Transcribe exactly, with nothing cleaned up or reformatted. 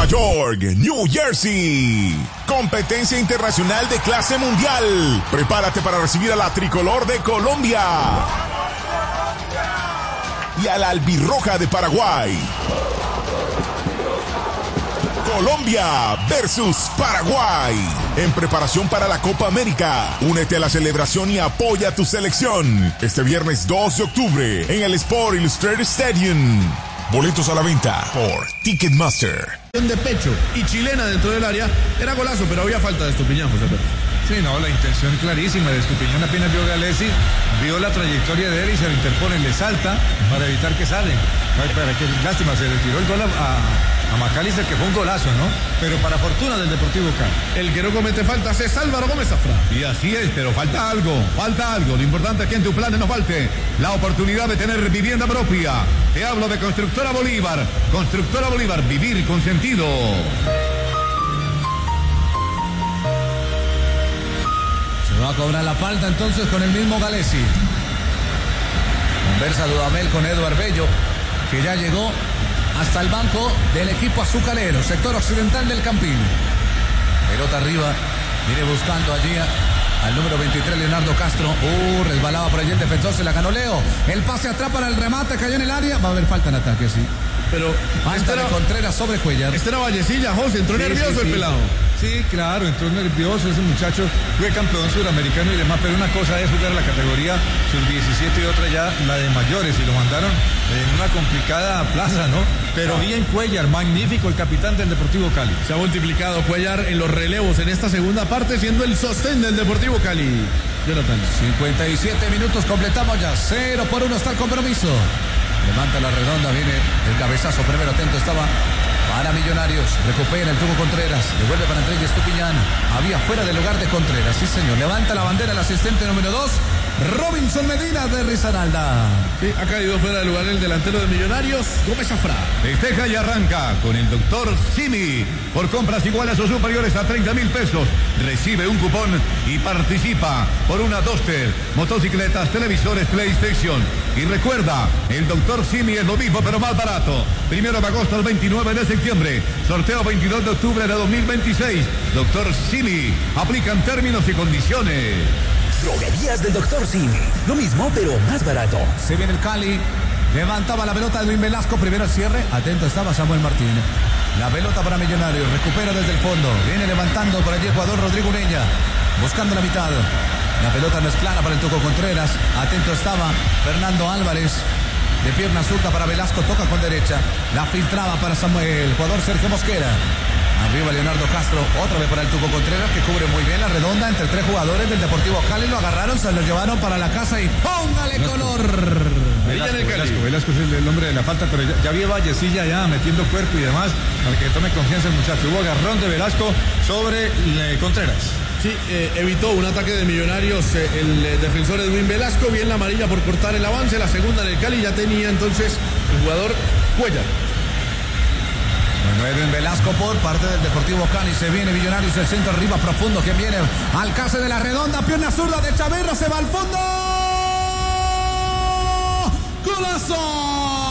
York, New Jersey. Competencia internacional de clase mundial. Prepárate para recibir a la tricolor de Colombia y a la albirroja de Paraguay. Colombia versus Paraguay. En preparación para la Copa América. Únete a la celebración y apoya a tu selección. Este viernes dos de octubre en el Sport Illustrated Stadium. Boletos a la venta por Ticketmaster. De pecho y chilena dentro del área. Era golazo, pero había falta de Estupiñán, José Pedro. Sí, no, la intención clarísima de Estupiñán. Apenas vio Galesi, vio la trayectoria de él y se lo interpone, le salta para evitar que salen. Ay, para que, lástima, se le tiró el gol a, a, a Macalister, que fue un golazo, ¿no? Pero para fortuna del Deportivo Cali. El que no comete faltas es Álvaro Gómez Zafra. Y así es, pero falta algo, falta algo. Lo importante es que en tu plan no falte la oportunidad de tener vivienda propia. Te hablo de Constructora Bolívar. Constructora Bolívar, vivir con sentido. Va a cobrar la falta entonces con el mismo Galesi. Conversa Dudamel con Eduard Bello, que ya llegó hasta el banco del equipo azucarero, sector occidental del Campín. Pelota arriba, viene buscando allí a, al número veintitrés, Leonardo Castro. Uh, resbalaba por allí el defensor, se la ganó Leo. El pase atrás para el remate, cayó en el área. Va a haber falta en ataque, sí. Pero falta de Contreras sobre Cuellar. Este era Vallecilla, José, entró sí, nervioso sí, sí. el pelado. Sí, claro, entró nervioso ese muchacho, fue campeón suramericano y demás, pero una cosa es jugar a la categoría sub diecisiete y otra ya la de mayores, y lo mandaron en una complicada plaza, ¿no? Pero ah. bien Cuellar, magnífico el capitán del Deportivo Cali. Se ha multiplicado Cuellar en los relevos en esta segunda parte, siendo el sostén del Deportivo Cali. Jonathan. cincuenta y siete minutos, completamos ya, cero por uno está el compromiso. Levanta la redonda, viene el cabezazo, primero atento estaba para Millonarios, recupera el Tuco Contreras, devuelve para Andrés Estupiñán, había fuera del lugar de Contreras, sí señor, levanta la bandera el asistente número dos, Robinson Medina de Risaralda. Sí, ha caído fuera del lugar el delantero de Millonarios, Gómez Zafra. Festeja y arranca con el doctor Simi. Por compras iguales o superiores a treinta mil pesos, recibe un cupón y participa por una Duster, motocicletas, televisores, PlayStation. Y recuerda, el doctor Simi es lo mismo pero más barato. Primero de agosto al veintinueve de septiembre. Sorteo veintidós de octubre de dos mil veintiséis. doctor Simi. Aplican términos y condiciones. Droguerías del doctor Simi. Lo mismo, pero más barato. Se viene el Cali. Levantaba la pelota de Edwin Velasco. Primero el cierre. Atento estaba Samuel Martínez. La pelota para Millonarios. Recupera desde el fondo. Viene levantando por allí el jugador Rodrigo Ureña. Buscando la mitad. La pelota no es clara para el Tuco Contreras. Atento estaba Fernando Álvarez. De pierna zurda para Velasco. Toca con derecha. La filtraba para Samuel. El jugador Sergio Mosquera. Arriba Leonardo Castro, otra vez para el Tuco Contreras, que cubre muy bien la redonda entre tres jugadores del Deportivo Cali. Lo agarraron, se lo llevaron para la casa y ¡póngale Velasco. color! Velasco, Velasco, Velasco es el, el hombre de la falta, pero ya, ya vi Vallecilla ya metiendo cuerpo y demás, para que tome confianza el muchacho. Hubo agarrón de Velasco sobre eh, Contreras. Sí, eh, evitó un ataque de Millonarios eh, el eh, defensor Edwin Velasco, bien la amarilla por cortar el avance, la segunda en el Cali ya tenía entonces el jugador Cuellar. Bueno, Edwin Velasco por parte del Deportivo Cali. Se viene Millonarios, el centro arriba profundo que viene al case de la redonda. Pierna zurda de Chaverra, se va al fondo. ¡Golazo!